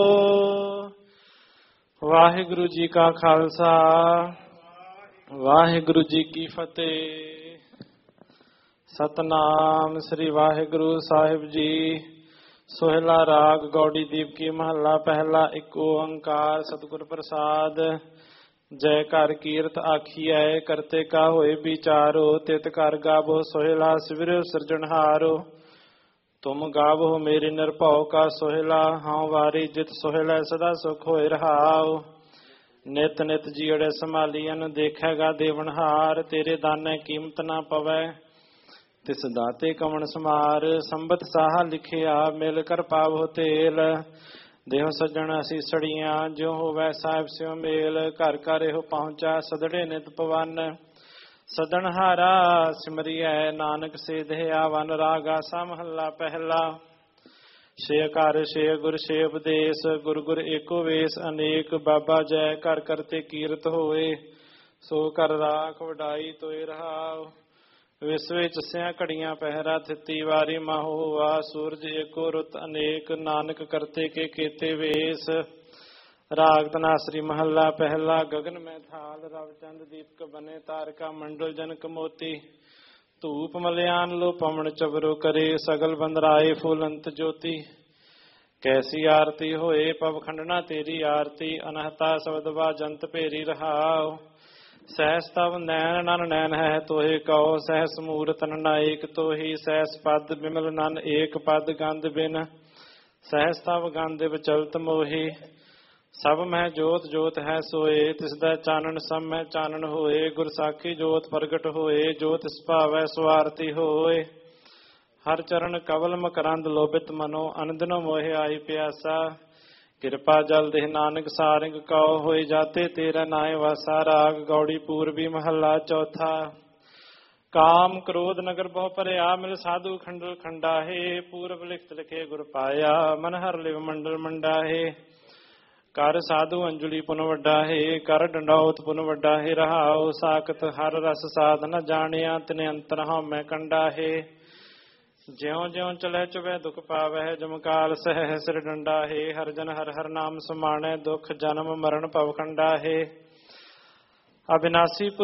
ਵਾਹਿਗੁਰੂ ਜੀ ਕਾ ਖਾਲਸਾ ਵਾਹਿਗੁਰੂ ਜੀ ਕੀ ਫਤਿਹ। ਸਤਨਾਮ ਸ੍ਰੀ ਵਾਹਿਗੁਰੂ ਸਾਹਿਬ ਜੀ। ਸੋਹਿਲਾ ਰਾਗ ਗੌੜੀ ਦੀਪਕੀ ਮਹੱਲਾ ਪਹਿਲਾ। ਇੱਕ ਓੰਕਾਰ ਸਤਿਗੁਰ ਪ੍ਰਸਾਦ। ਜੈ ਘਰ ਕੀਰਤ ਆਖੀਐ ਕਰਤੇ ਕਾ ਹੋਏ ਵਿਚਾਰੋ। ਤਿਤ ਘਰ ਗਾਵੋ ਸੋਹਿਲਾ ਸਿਵਰਿਓ ਸਿਰਜਣਹਾਰੋ। ਤੁਮ ਗਾਵੋ ਮੇਰੇ ਨਿਰਭਉ ਕਾ ਸੋਹਿਲਾ। ਹਾਂ ਵਾਰੀ ਜਿਤ ਸੋਹਿਲਾ ਸਦਾ ਸੁਖ ਹੋਏ ਰਹਾਉ। ਨਿਤ ਨਿਤ ਜੀੜੇ ਸੰਭਾਲੀਨ ਦੇਖੇਗਾ ਦੇਵਨਹਾਰ। ਤੇਰੇ ਦਾਨੇ ਕੀਮਤ ਨਾ ਪਵੈ ਤਿਸ ਦਾਤੇ ਕਵਣ ਸਮਾਰ। ਸੰਬਤ ਸਾਹਾ ਲਿਖਿਆ ਮਿਲ ਕਰ ਪਾਵੋ ਤੇਲ। ਦੇਹ ਸੱਜਣ ਅਸੀਸੜੀਆਂ ਜਿਉ ਹੋਵੈ ਸਾਹਿਬ ਸਿਉ ਮੇਲ। ਘਰ ਘਰ ਇਹੋ ਪਹੁੰਚਾ ਸਦੜੇ ਨਿਤ ਪਵਨ। ਸਦਨਹਾਰਾ ਸਿਮਰਿਐ ਨਾਨਕ ਸੇਧਿਆ ਵਨ। ਰਾਗ ਆਸਾ ਮਹੱਲਾ ਪਹਿਲਾ। ਛੇ ਘਰ ਛੇ ਗੁਰ ਛੇ ਉਪਦੇਸ਼। ਗੁਰ ਗੁਰ ਏਕੋ ਵੇਸ ਅਨੇਕ। ਬਾਬਾ ਜੈ ਘਰ ਕਰਤੇ ਕੀਰਤ ਹੋਏ। ਸੋ ਘਰ ਰਾਖ ਵਡਾਈ ਤੋਏ ਰਹਾਉ। ਵਿਸ ਵਿੱਚ ਸਿਆ ਘੜੀਆਂ ਪਹਿਰਾ ਥਿੱਤੀ ਵਾਰੀ ਮਾਹੋ ਹੋਆ। ਸੂਰਜ ਏਕੋ ਰੁੱਤ ਅਨੇਕ। ਨਾਨਕ ਕਰਤੇ ਕੇ ਕੇਤੇ ਵੇਸ। ਰਾਗ ਧਨਾਸਰੀ ਮਹੱਲਾ ਪਹਿਲਾ। ਗਗਨ ਮੈਂ ਥਾਲ ਰਵ ਚੰਦ ਦੀਪਕ ਬਨੇ। ਤਾਰਕਾ ਮੰਡਲ ਜਨਕ ਮੋਤੀ। ਧੂਪ ਮਲਿਆਨ ਲੋ ਪਵਨ ਚਵਰੋ ਕਰੇ। ਸਗਲ ਬੰਦਰਾਏ ਫੁਲੰਤ ਜੋਤੀ। ਕੈਸੀ ਆਰਤੀ ਹੋਏ ਪਵ ਖੰਡਨਾ ਤੇਰੀ ਆਰਤੀ। ਅਨਹਤਾ ਸ਼ਬਦ ਬਾਜੰਤ ਭੇਰੀ ਰਹਾਉ। ਸਹਿਸ ਤਵ ਨੈਣ ਨਨ ਨੈਣ ਹੈ ਤੋਹੇ ਕਉ। ਸਹਿਸ ਮੂਰਤ ਨਾਇਕ ਤੋਹੀ। ਸਹਿਸ ਪਦ ਬਿਮਲ ਨਨ ਏਕ ਪਦ ਗੰਧ ਬਿਨ। ਸਹਿਸ ਤਵ ਗੰਧ ਵਿਚਲਤ ਮੋਹੀ। ਸਭ ਮਹਿ ਜੋਤ ਜੋਤ ਹੈ ਸੋਏ। ਤਿਸ ਦਾ ਚਾਨਣ ਸਭ ਮਹਿ ਚਾਨਣ ਹੋਏ। ਗੁਰ ਸਾਖੀ ਜੋਤ ਪ੍ਰਗਟ ਹੋਏ। ਜੋ ਤਿਸ ਭਾਵੈ ਸੁਆਰਤੀ ਹੋਏ। ਹਰ ਚਰਨ ਕਵਲ ਮਕਰੰਦ ਲੋਭਿਤ ਮਨੋ। ਅਨੰਦਨੋ ਮੋਹਿ ਆਈ ਪਿਆਸਾ। ਕਿਰਪਾ ਜਲ ਦੇਹ ਨਾਨਕ ਸਾਰਿੰਗ ਕਉ। ਹੋਏ ਜਾਤੇ ਤੇਰਾ ਨਾਇ ਵਾਸਾ। ਰਾਗ ਗੌੜੀ ਪੂਰਬੀ ਮਹੱਲਾ ਚੌਥਾ। ਕਾਮ ਕ੍ਰੋਧ ਨਗਰ ਬਹੁ ਭਰਿਆ। ਮਿਲ ਸਾਧੂ ਖੰਡਲ ਖੰਡਾਹੇ। ਪੂਰਬ ਲਿਖਤ ਲਿਖੇ ਗੁਰ ਪਾਇਆ। ਮਨ ਹਰ ਲਿਵ ਮੰਡਲ ਮੰਡਾਹੇ। ਕਰ ਸਾਧੂ ਅੰਜਲੀ ਪੁਨ ਵੱਡਾਹੇ। ਕਰ ਡੰਡੌਤ ਪੁਨ ਵੱਡਾਹੇ ਰਹਾਉ। ਸਾਖਤ ਹਰ ਰਸ ਸਾਧ ਨ ਜਾਣਿਆ। ਤਿਨੇ ਅੰਤਰ ਹਉਮੈ ਕੰਡਾਹੇ। ਜਿਉ ਜਿਉ ਚਲੈ ਚੁਬੈ ਦੁਖ ਪਾਵੈ। ਜਮਕਾਲ ਸਹਿ ਸਿਰ ਡੰਡਾਹੇ। ਹਰ ਜਨ ਹਰ ਹਰ ਨਾਮ ਸਮਾਣੈ। ਦੁਖ ਜਨਮ ਮਰਨ ਭਵ ਖੰਡਾਹੇ। ਅਬਿਨਾਸੀ